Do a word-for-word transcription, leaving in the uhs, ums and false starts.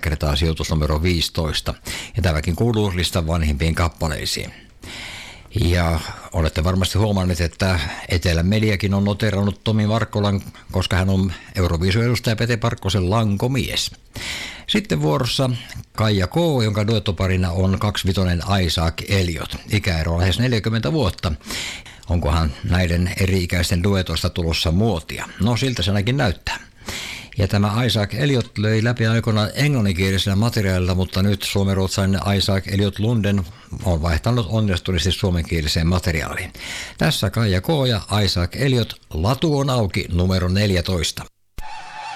kertaa sijoitus numero viisitoista. Ja tämäkin kuuluu listan vanhimpiin kappaleisiin. Ja olette varmasti huomanneet, että Etelän mediakin on noterannut Tomi Markkolan, koska hän on Euroviisun edustaja Pete Parkkosen lankomies. Sitten vuorossa Kaija K, jonka duettoparina on kaksivitonen Isaac Elliot. Ikäero on lähes neljäkymmentä vuotta. Onkohan näiden eri-ikäisten duetoista tulossa muotia? No siltä se ainakin näyttää. Ja tämä Isaac Elliot löi läpi aikoinaan englanninkielisellä materiaalilla, mutta nyt suomenruotsalainen Isaac Elliot Lunden on vaihtanut onnistuneesti suomenkieliseen materiaaliin. Tässä Kaija K ja Isaac Elliot, Latu on auki numero neljätoista.